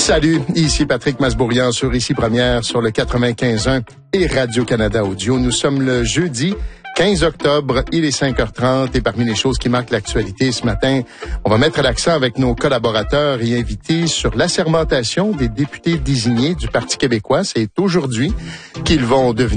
Salut, ici Patrick Masbourian sur Ici Première sur le 95.1 et Radio-Canada Audio. Nous sommes le jeudi 15 octobre, il est 5h30 et parmi les choses qui marquent l'actualité ce matin, on va mettre l'accent avec nos collaborateurs et invités sur l'assermentation des députés désignés du Parti québécois. C'est aujourd'hui qu'ils vont devenir